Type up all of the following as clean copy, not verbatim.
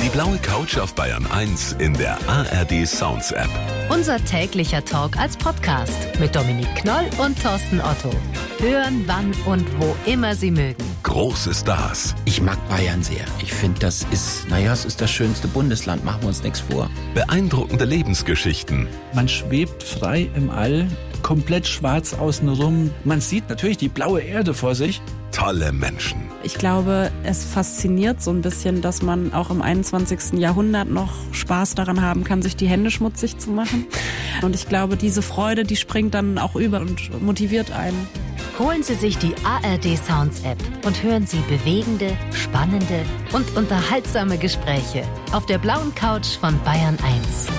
Die blaue Couch auf Bayern 1 in der ARD Sounds App. Unser täglicher Talk als Podcast mit Dominik Knoll und Thorsten Otto. Hören, wann und wo immer Sie mögen. Große Stars. Ich mag Bayern sehr. Ich finde, es ist das schönste Bundesland. Machen wir uns nichts vor. Beeindruckende Lebensgeschichten. Man schwebt frei im All, komplett schwarz außenrum. Man sieht natürlich die blaue Erde vor sich. Tolle Menschen. Ich glaube, es fasziniert so ein bisschen, dass man auch im 21. Jahrhundert noch Spaß daran haben kann, sich die Hände schmutzig zu machen. Und ich glaube, diese Freude, die springt dann auch über und motiviert einen. Holen Sie sich die ARD Sounds App und hören Sie bewegende, spannende und unterhaltsame Gespräche auf der blauen Couch von Bayern 1.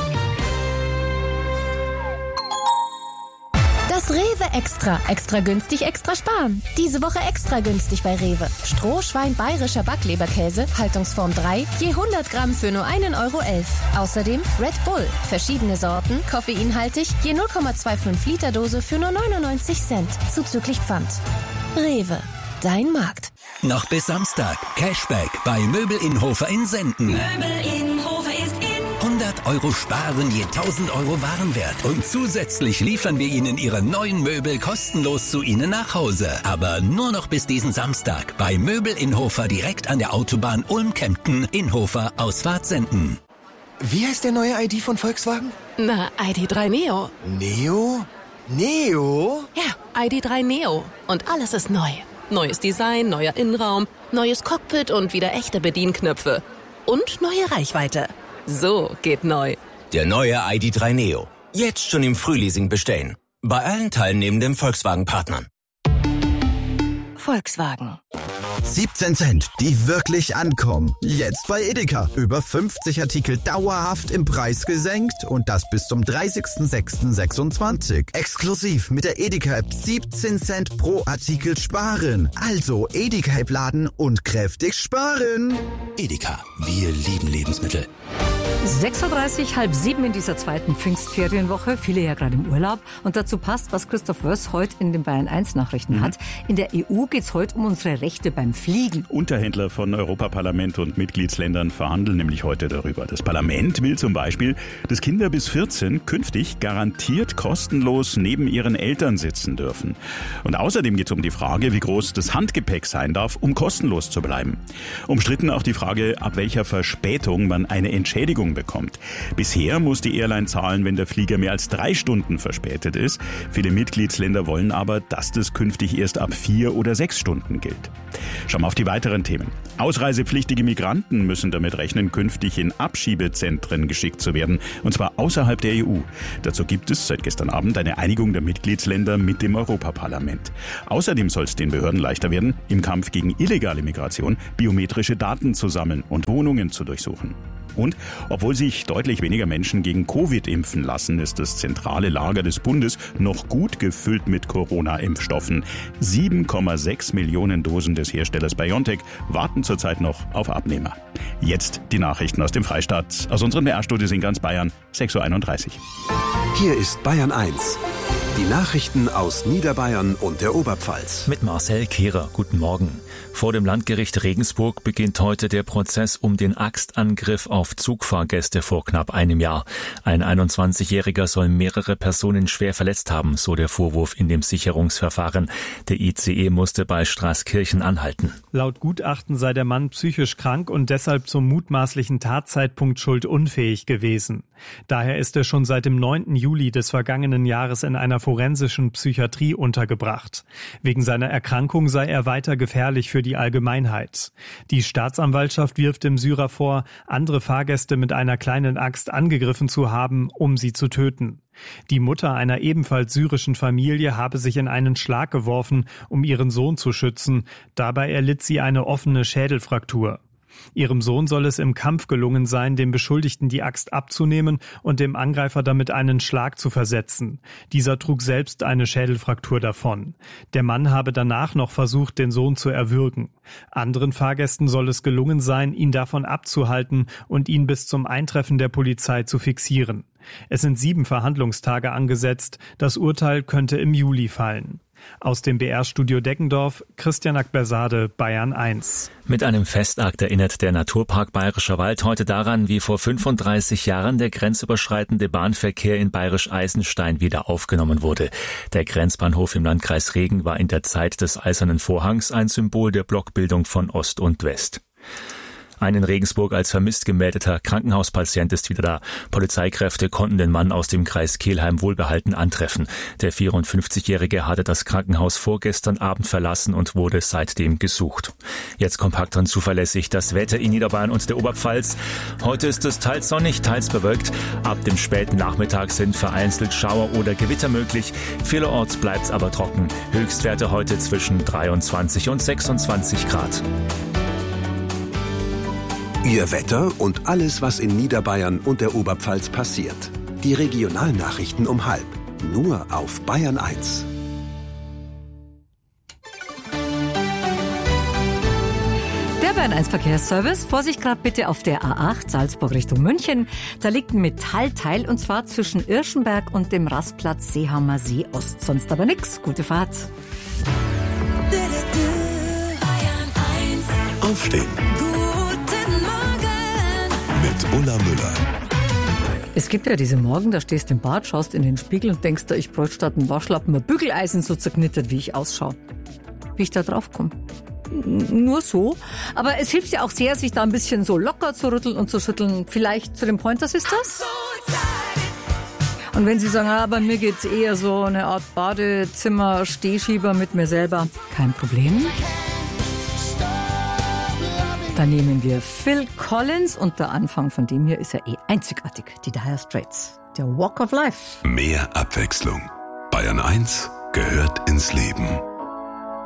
Das Rewe Extra. Extra günstig, extra sparen. Diese Woche extra günstig bei Rewe. Strohschwein bayerischer Backleberkäse, Haltungsform 3, je 100 Gramm für nur 1,11 €. Außerdem Red Bull. Verschiedene Sorten, koffeinhaltig, je 0,25 Liter Dose für nur 99 Cent. Zuzüglich Pfand. Rewe. Dein Markt. Noch bis Samstag. Cashback bei Möbel in Hofer in Senden. Möbel in Hofer ist in. 100 € sparen, je 1000 € Warenwert. Und zusätzlich liefern wir Ihnen Ihre neuen Möbel kostenlos zu Ihnen nach Hause. Aber nur noch bis diesen Samstag bei Möbel in Hofer direkt an der Autobahn Ulm-Kempten in Hofer Ausfahrt Senden. Wie heißt der neue ID von Volkswagen? Na, ID.3 Neo. Neo? Neo? Ja, ID.3 Neo. Und alles ist neu. Neues Design, neuer Innenraum, neues Cockpit und wieder echte Bedienknöpfe. Und neue Reichweite. So geht neu. Der neue ID.3 Neo. Jetzt schon im Frühleasing bestellen. Bei allen teilnehmenden Volkswagen-Partnern. Volkswagen. 17 Cent, die wirklich ankommen. Jetzt bei Edeka. Über 50 Artikel dauerhaft im Preis gesenkt und das bis zum 30.06.26. Exklusiv mit der Edeka-App 17 Cent pro Artikel sparen. Also Edeka-App laden und kräftig sparen. Edeka, wir lieben Lebensmittel. 6.30 Uhr, 6:30 in dieser zweiten Pfingstferienwoche. Viele ja gerade im Urlaub. Und dazu passt, was Christoph Wörs heute in den Bayern 1 Nachrichten hat. In der EU geht es heute um unsere Rechte beim Fliegen. Unterhändler von Europaparlament und Mitgliedsländern verhandeln nämlich heute darüber. Das Parlament will zum Beispiel, dass Kinder bis 14 künftig garantiert kostenlos neben ihren Eltern sitzen dürfen. Und außerdem geht es um die Frage, wie groß das Handgepäck sein darf, um kostenlos zu bleiben. Umstritten auch die Frage, ab welcher Verspätung man eine Entschädigung bekommt. Bisher muss die Airline zahlen, wenn der Flieger mehr als 3 Stunden verspätet ist. Viele Mitgliedsländer wollen aber, dass das künftig erst ab 4 oder 6 Stunden gilt. Schauen wir auf die weiteren Themen. Ausreisepflichtige Migranten müssen damit rechnen, künftig in Abschiebezentren geschickt zu werden, und zwar außerhalb der EU. Dazu gibt es seit gestern Abend eine Einigung der Mitgliedsländer mit dem Europaparlament. Außerdem soll es den Behörden leichter werden, im Kampf gegen illegale Migration biometrische Daten zu sammeln und Wohnungen zu durchsuchen. Und obwohl sich deutlich weniger Menschen gegen Covid impfen lassen, ist das zentrale Lager des Bundes noch gut gefüllt mit Corona-Impfstoffen. 7,6 Millionen Dosen des Herstellers BioNTech warten zurzeit noch auf Abnehmer. Jetzt die Nachrichten aus dem Freistaat. Aus unseren BR-Studios in ganz Bayern, 6.31 Uhr. Hier ist Bayern 1. Die Nachrichten aus Niederbayern und der Oberpfalz. Mit Marcel Kehrer. Guten Morgen. Vor dem Landgericht Regensburg beginnt heute der Prozess um den Axtangriff auf Zugfahrgäste vor knapp einem Jahr. Ein 21-Jähriger soll mehrere Personen schwer verletzt haben, so der Vorwurf in dem Sicherungsverfahren. Der ICE musste bei Straßkirchen anhalten. Laut Gutachten sei der Mann psychisch krank und deshalb zum mutmaßlichen Tatzeitpunkt schuldunfähig gewesen. Daher ist er schon seit dem 9. Juli des vergangenen Jahres in einer forensischen Psychiatrie untergebracht. Wegen seiner Erkrankung sei er weiter gefährlich für die Allgemeinheit. Die Staatsanwaltschaft wirft dem Syrer vor, andere Fahrgäste mit einer kleinen Axt angegriffen zu haben, um sie zu töten. Die Mutter einer ebenfalls syrischen Familie habe sich in einen Schlag geworfen, um ihren Sohn zu schützen. Dabei erlitt sie eine offene Schädelfraktur. Ihrem Sohn soll es im Kampf gelungen sein, dem Beschuldigten die Axt abzunehmen und dem Angreifer damit einen Schlag zu versetzen. Dieser trug selbst eine Schädelfraktur davon. Der Mann habe danach noch versucht, den Sohn zu erwürgen. Anderen Fahrgästen soll es gelungen sein, ihn davon abzuhalten und ihn bis zum Eintreffen der Polizei zu fixieren. Es sind 7 Verhandlungstage angesetzt. Das Urteil könnte im Juli fallen. Aus dem BR-Studio Deggendorf, Christian Akbersade, Bayern 1. Mit einem Festakt erinnert der Naturpark Bayerischer Wald heute daran, wie vor 35 Jahren der grenzüberschreitende Bahnverkehr in Bayerisch-Eisenstein wieder aufgenommen wurde. Der Grenzbahnhof im Landkreis Regen war in der Zeit des Eisernen Vorhangs ein Symbol der Blockbildung von Ost und West. Ein in Regensburg als vermisst gemeldeter Krankenhauspatient ist wieder da. Polizeikräfte konnten den Mann aus dem Kreis Kelheim wohlbehalten antreffen. Der 54-Jährige hatte das Krankenhaus vorgestern Abend verlassen und wurde seitdem gesucht. Jetzt kompakt und zuverlässig das Wetter in Niederbayern und der Oberpfalz. Heute ist es teils sonnig, teils bewölkt. Ab dem späten Nachmittag sind vereinzelt Schauer oder Gewitter möglich. Vielerorts bleibt's aber trocken. Höchstwerte heute zwischen 23 und 26 Grad. Ihr Wetter und alles, was in Niederbayern und der Oberpfalz passiert. Die Regionalnachrichten um 12:30. Nur auf Bayern 1. Der Bayern 1 Verkehrsservice. Vorsicht gerade bitte auf der A8 Salzburg Richtung München. Da liegt ein Metallteil und zwar zwischen Irschenberg und dem Rastplatz Seehamer See Ost. Sonst aber nix. Gute Fahrt. Aufstehen. Mit Ulla Müller. Es gibt ja diese Morgen, da stehst du im Bad, schaust in den Spiegel und denkst, ich bräuchte statt einem Waschlappen ein Bügeleisen, so zerknittert, wie ich ausschaue. Wie ich da drauf komme. Nur so. Aber es hilft ja auch sehr, sich da ein bisschen so locker zu rütteln und zu schütteln. Vielleicht zu den Pointers ist das? Und wenn Sie sagen, bei mir geht's eher so eine Art Badezimmer-Stehschieber mit mir selber, kein Problem. Dann nehmen wir Phil Collins und der Anfang von dem hier ist ja einzigartig. Die Dire Straits. Der Walk of Life. Mehr Abwechslung. Bayern 1 gehört ins Leben.